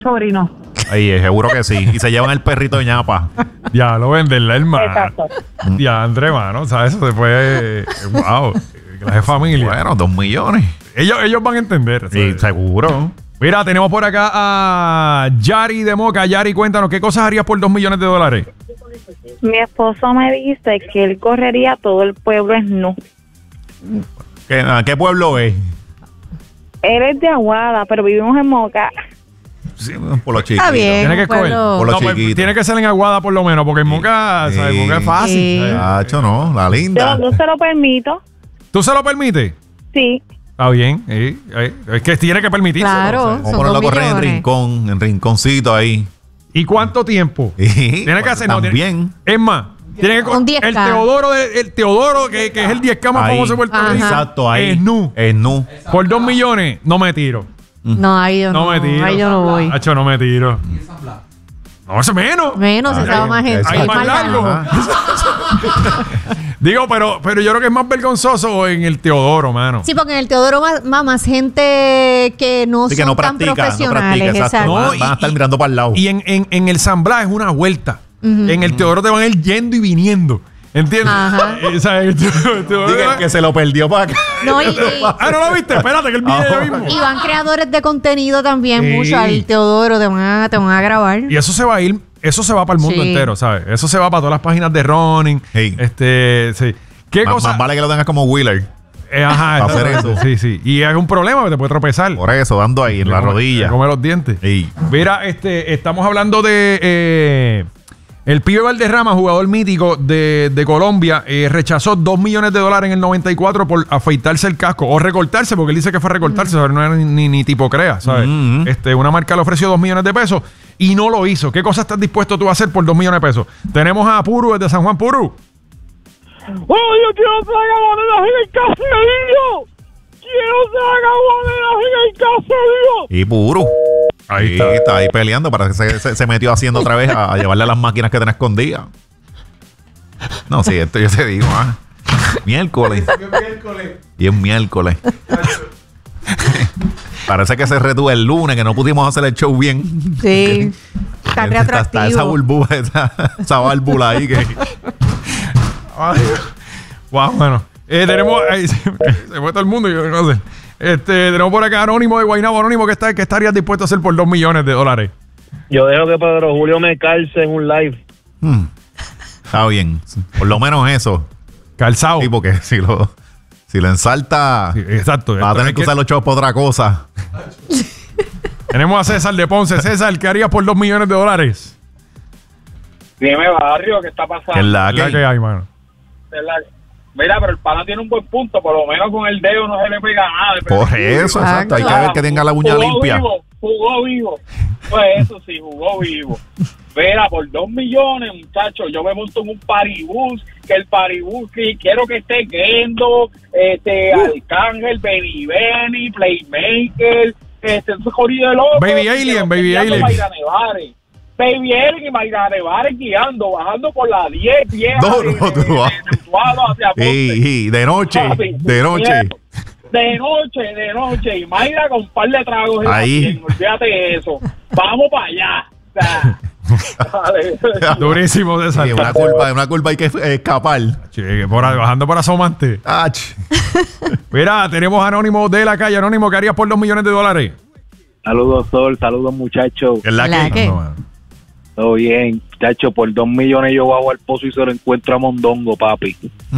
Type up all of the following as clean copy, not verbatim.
sobrino. Ahí, seguro que sí. Y se llevan el perrito de ñapa. Ya lo venden la hermana. Exacto. Ya, André, mano. O sea, eso se fue. Wow. Clase de familia. Bueno, 2 millones. Ellos van a entender. Sí, seguro. Mira, tenemos por acá a Yari de Moca. Yari, cuéntanos, ¿qué cosas harías por $2 millones? Mi esposo me dice que él correría todo el pueblo nu. ¿Qué pueblo es? Él es de Aguada, pero vivimos en Moca. Sí, por los chiquitos. Está bien. Tiene que escoger. Por los Pues, chiquitos. tiene que ser en Aguada por lo menos, porque en Moca, Sí. ¿sabes? Moca es fácil. Sí. ¿sabes? Hacho, no, la Yo linda. no se lo permito. ¿Tú se lo permites? Sí. Está bien. Es que tiene que permitirse. Claro. Vamos a Son ponerlo a 2 correr en millones. rincón, en rinconcito ahí. ¿Y cuánto tiempo? Y, Tiene que hacer, no, también. Es más, tiene que Un 10K. el Teodoro, que es el 10K más Ahí. famoso de Puerto Ajá. Rico. Exacto, ahí. Es nu. Es nu. Por $2 millones, no me tiro. No, ahí yo No no. me tiro. Ahí yo no voy. Hacho, no me tiro. No, eso menos. Menos, se va más gente. Ahí Ahí es más largo. Digo, pero yo creo que es más vergonzoso en el Teodoro, mano. Sí, porque en el Teodoro va más gente que no Sí, son que no tan practica, profesionales. exacto. No, Van a estar mirando para el lado. Y en el San Blas es una vuelta. En el Teodoro te van a ir yendo y viniendo. ¿Entiendes? Ajá. O sea, el Teodoro- Diga que se lo perdió para acá. No, Ah, ¿no lo viste? Espérate, que él viene ya mismo. y van creadores de contenido también Sí. mucho al Teodoro, te van a grabar. Y eso se va a ir, eso se va para el mundo Sí. entero, ¿sabes? Eso se va para todas las páginas de running. Sí. Sí. ¿Qué cosa? Más vale que lo tengas como Wheeler. Ajá, para hacer exactamente. eso. Sí. Y es un problema que te puede tropezar. Por eso, dando ahí en la rodilla. Te come los dientes. Sí. Mira, estamos hablando de el pibe Valderrama, jugador mítico de Colombia, rechazó $2 millones en el 94 por afeitarse el casco o recortarse, porque él dice que fue recortarse, ¿sabes? No era ni tipo crea, ¿sabes? Una marca le ofreció $2 millones y no lo hizo. ¿Qué cosa estás dispuesto tú a hacer por $2 millones? Tenemos a Puru desde San Juan. Puru. ¡Oh, yo quiero tragamonedas en el caserío! ¡Quiero tragamonedas en el caserío! Y puro. Ahí Sí, está ahí peleando. Para que se metió haciendo otra vez a llevarle a las máquinas que tenés escondidas. No, sí, esto yo te digo, miércoles. Y es miércoles. Parece que se retuvo el lunes, que no pudimos hacer el show bien. Sí. Está Está esa reatractivo. burbuja, esa válvula ahí que... Wow, bueno. Tenemos. Se fue todo el mundo, yo no sé. Tenemos por acá Anónimo de Guaynabo. Anónimo, ¿qué estarías dispuesto a hacer por $2 millones? Yo dejo que Pedro Julio me calce en un live. Está bien. Por lo menos eso. Calzado. Sí, porque si lo ensalta, Sí, exacto. va a tener que usar los chavos para otra cosa. Tenemos a César de Ponce. César, ¿qué harías por $2 millones? Dime, barrio, ¿qué está pasando? Es la ¿Qué que... hay, mano? Mira, pero el pana tiene un buen punto. Por lo menos con el dedo no se le pega nada. Por eso, exacto. Hay que ver que tenga la uña limpia. Jugó vivo. Pues eso sí, jugó vivo. Mira, por $2 millones, muchachos, yo me monto en un paribús, que el paribús, que quiero que esté Gendo, Arcángel, Benny, Playmaker, ese corrido de loco. Baby Alien. Baby Alien y Mayra Nevares guiando, bajando por la 10 vieja. No, tú vas. Hacia Ponce. De noche, Papi, de noche. De noche. Y Mayra con un par de tragos. Ahí. Olvídate de eso. Vamos para allá. O sea, vale. Durísimo, César. Sí, una culpa hay que escapar. Che, bajando por asomante. Ach. Mira, tenemos a Anónimo de la calle. Anónimo, ¿qué harías por $2 millones? Saludos, Sol. Saludos, muchachos. Es la La que... que- No, mano. Todo bien. Muchachos, por $2 millones yo bajo al pozo y se lo encuentro a Mondongo, papi.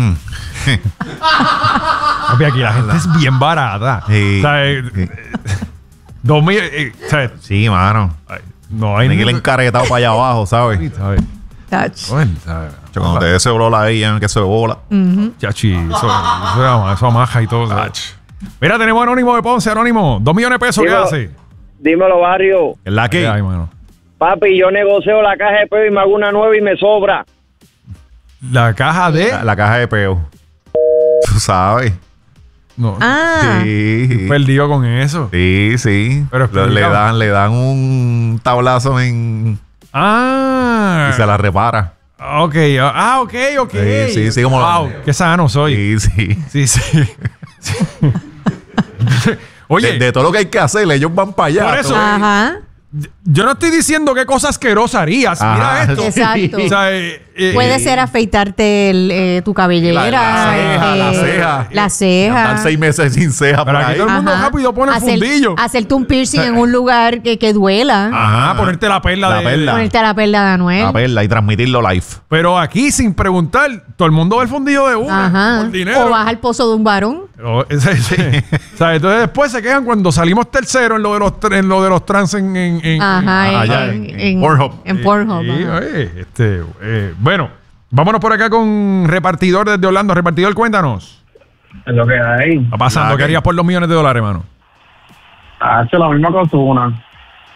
Papi, aquí la gente es bien barata. Sí. O sea, Sí. 2 ¿sabes? Sí, mano. No hay Tiene que ir encaretado para allá abajo, ¿sabes? ¿sabes? Touch. Bueno, ¿sabes? Cuando te dé ese olor ahí, que se bola. Chachi, eso amaja y todo. ¿sabes? Mira, tenemos a Anónimo de Ponce. Anónimo, $2 millones, ¿qué Dímelo. hace? Dímelo, barrio. Es la ¿Qué que... hay, mano? Papi, yo negocio la caja de peo y me hago una nueva y me sobra. La caja de... La caja de peo. Tú sabes. No, Ah. Sí. perdido con eso. Sí, sí. Pero explícame. le dan un tablazo y se la repara. Ok. Ok. Sí, como wow, qué sano soy. Sí. Sí. Oye, De todo lo que hay que hacer, ellos van para allá. Por eso. todo. Ajá. Yo no estoy diciendo qué cosa asquerosa harías. Mira Ajá. esto. Exacto. O sea, Puede ser afeitarte tu cabellera. La ceja. ceja. Andar 6 meses sin ceja por Pero aquí ahí. todo el mundo Ajá. rápido pone el fundillo. Hacerte un piercing en un lugar que duela. Ajá, ponerte la perla La de... perla. Ponerte la perla de Anuel. A verla y transmitirlo live. Pero aquí, sin preguntar, todo el mundo ve el fundillo de una. Ajá. Por dinero. O vas al pozo de un varón. O sea, entonces después se quejan cuando salimos tercero en lo de los trans en Ajá. allá en Pornhub. En Pornhub. y, ajá. bueno, vámonos por acá con Repartidor desde Orlando. Repartidor, cuéntanos. Es lo que hay. Está pasando. Claro. ¿Qué harías por los millones de dólares, hermano? Hace lo mismo con una.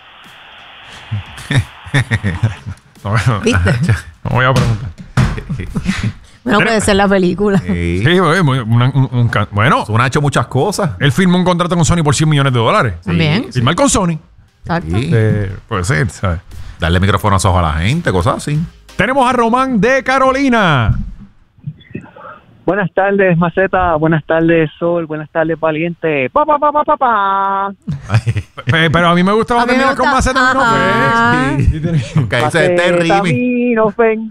No, ¿Viste? no voy a preguntar. Bueno, puede ser la película. Sí. Sí, bueno, Zuna ha hecho muchas cosas. él firmó un contrato con Sony por $100 millones. También. Firmar con Sony. Exacto. Sí. Puede ser, ¿sabes? Darle micrófonos a la gente, cosas así. Tenemos a Román de Carolina. Buenas tardes, Maceta. Buenas tardes, Sol. Buenas tardes, Valiente. Pa, pa, pa, pa, pa, pa. Pero a mí me gusta A cuando mí me terminas con gusta- Maceta ajá. Minofe. Sí, tiene- Que dice este Maceta, Rimi. Minofen.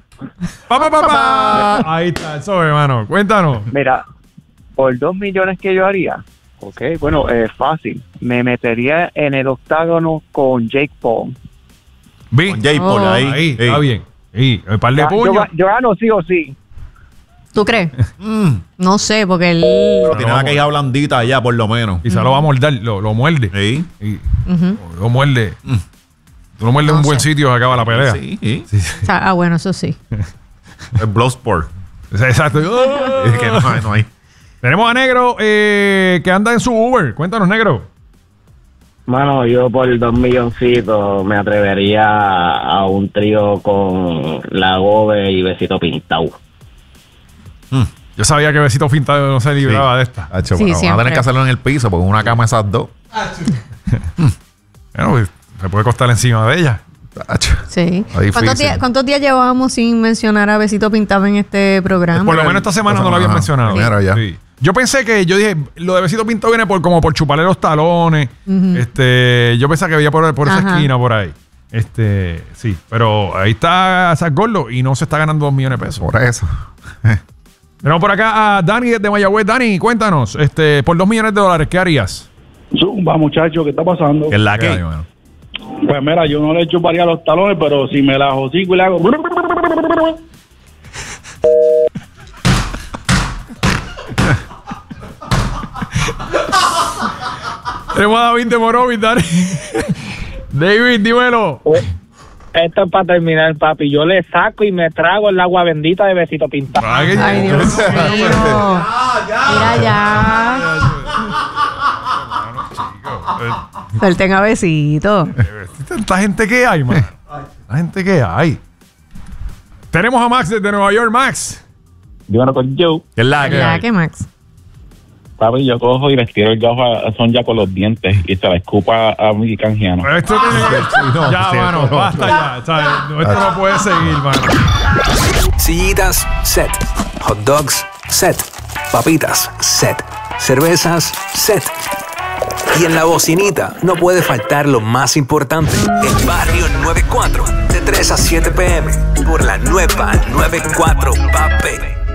Pa. Ahí está, eso, hermano. Cuéntanos. Mira, por 2 millones que yo haría, ok, bueno, es fácil. Me metería en el octágono con Jake Paul. Vi. Con J-Paul Oh. ahí. Ahí, Sí. está bien. Y un par de Yo, puños. yo gano sí o sí. ¿Tú crees? No sé, porque él... Pero tiene la queja blandita allá, por lo menos. Quizá lo va a morder, lo muerde. Sí. Y lo muerde. Tú lo muerdes en No un buen sé. sitio, acaba la pelea. Sí. O sea, bueno, eso sí. Es Bloodsport. Exacto. Es que no hay. Tenemos a Negro que anda en su Uber. Cuéntanos, Negro. Mano, yo por 2 milloncitos me atrevería a un trío con La Gobe y Besito Pintado. Yo sabía que Besito Pintado no se libraba de esta. Hacho, Sí, bueno, van a siempre. tener que hacerlo en el piso, porque una cama esas dos. Bueno, pues, se puede costar encima de ella. Hacho. Sí. Está difícil. ¿Cuántos días llevábamos sin mencionar a Besito Pintado en este programa? Por lo menos esta semana no lo habían Ajá, mencionado. primero ya. Sí. Yo pensé que, yo dije, lo de Besito Pintado viene como por chuparle los talones. Yo pensaba que había por esa Ajá. esquina por ahí. Sí, pero ahí está Zach Gordo y no se está ganando 2 millones de pesos. Por eso. Tenemos por acá a Dani desde Mayagüez. Dani, cuéntanos, por 2 millones de dólares, ¿qué harías? Zumba, muchacho, ¿qué está pasando? ¿Qué es la ¿Qué hay, que? mano? Pues mira, yo no le chuparía los talones, pero si me la hocico y le hago... Tenemos a David de Morovis, Dani. David, dímelo. Esto es para terminar, papi. Yo le saco y me trago el agua bendita de Besito Pintado. Ay, Dios mío. Mira ya. Suelten a Besito. Tanta gente que hay, man. La gente que hay. Tenemos a Max desde Nueva York, Max. Yo no con Joe. ¿Qué es la que? Ya que Max. Papi, yo cojo y les tiro el gafo a Son ya con los dientes y se la escupa a mi canjiano. Esto tiene que... no, ya, sí, mano, no. basta ya. ¿Sabes? Esto no puede seguir, mano. Sillitas, set. Hot dogs, set. Papitas, set. Cervezas, set. Y en la bocinita no puede faltar lo más importante. El Barrio 94, de 3 a 7 p.m. por la nueva 94 Pape.